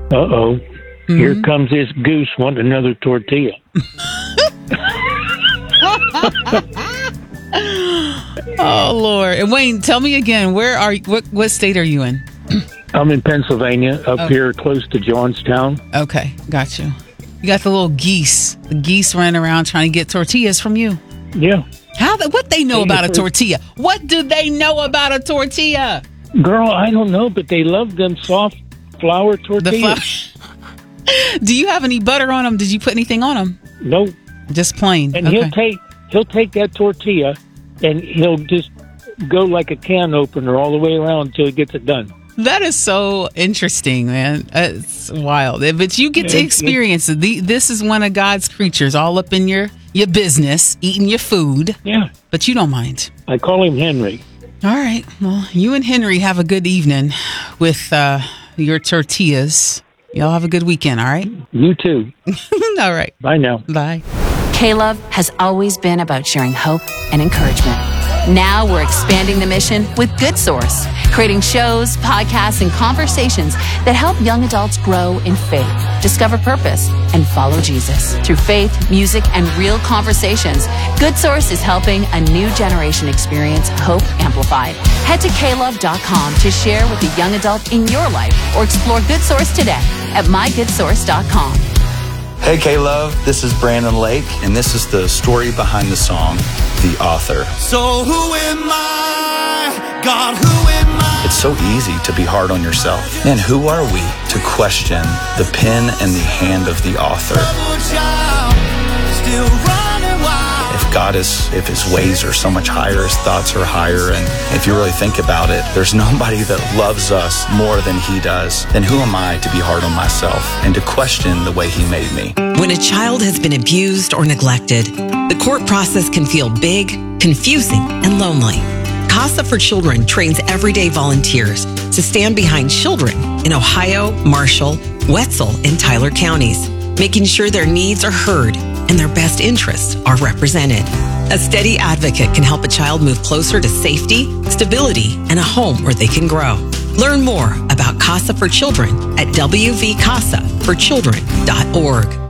Uh-oh. Here comes this goose wanting another tortilla. Oh, Lord. And Wayne, tell me again, where are you? What state are you in? I'm in Pennsylvania, up here close to Johnstown. Okay, got you. You got the little geese. The geese running around trying to get tortillas from you. Yeah. What they know about a tortilla? What do they know about a tortilla? Girl, I don't know, but they love them soft flour tortillas. Do you have any butter on them? Did you put anything on them? Nope. Just plain. And okay. he'll take that tortilla and he'll just go like a can opener all the way around until he gets it done. That is so interesting, man. It's wild. But you get to experience it. This is one of God's creatures all up in your business, eating your food. Yeah. But you don't mind. I call him Henry. All right. Well, you and Henry have a good evening with your tortillas. Y'all have a good weekend, all right? You too. All right. Bye now. Bye. K-Love has always been about sharing hope and encouragement. Now we're expanding the mission with Good Source, creating shows, podcasts, and conversations that help young adults grow in faith, discover purpose, and follow Jesus. Through faith, music, and real conversations, Good Source is helping a new generation experience hope amplified. Head to klove.com to share with a young adult in your life or explore Good Source today at mygoodsource.com. Hey K-Love, this is Brandon Lake, and this is the story behind the song, The Author. So who am I? God, who am I? It's so easy to be hard on yourself. And who are we to question the pen and the hand of the author? Still running wild. If his ways are so much higher, his thoughts are higher, and if you really think about it, there's nobody that loves us more than he does. Then who am I to be hard on myself and to question the way he made me? When a child has been abused or neglected, the court process can feel big, confusing, and lonely. CASA for Children trains everyday volunteers to stand behind children in Ohio, Marshall, Wetzel, and Tyler counties, making sure their needs are heard and their best interests are represented. A steady advocate can help a child move closer to safety, stability, and a home where they can grow. Learn more about CASA for Children at wvcasaforchildren.org.